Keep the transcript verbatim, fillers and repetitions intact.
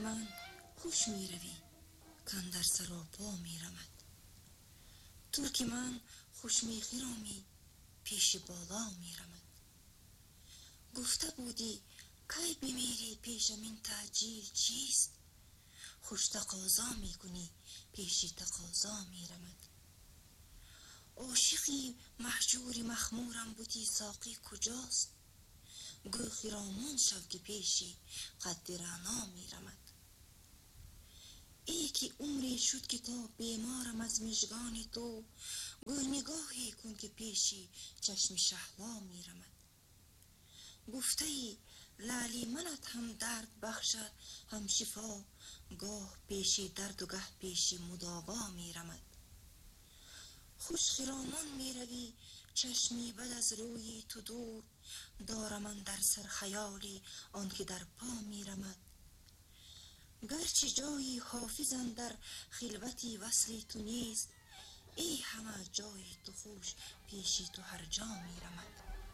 من خوش می روی کاندر سر و پا می رمد. ترک من خوش می خرامی پیش بالا می رمد. گفته بودی کی بمیری پیشم این تعجیل چیست؟ خوش تقاضا می کنی پیش تقاضا می رمد. عاشقی مهجوری مخمورم بودی ساقی کجاست؟ گو خرامان شو که پیشی قد رعنا می رمد. ای که عمری شد که تا بیمارم از مژگان تو، گو نگاهی کن که پیشی چشم شهلا می رمد. گفته ای لعلی منت هم درد بخشد هم شفا، گاه پیشی درد و گه پیشی مداوا می رمد. خوش خرامان می روی چشمی بد از روی تو دور، دارم من در سر خیالی آن که در پا می رمد. گرچه جایی حافظم در خلوتی وصلی تو نیست، ای همه جای تو خوش پیشی تو هر جا می رمد.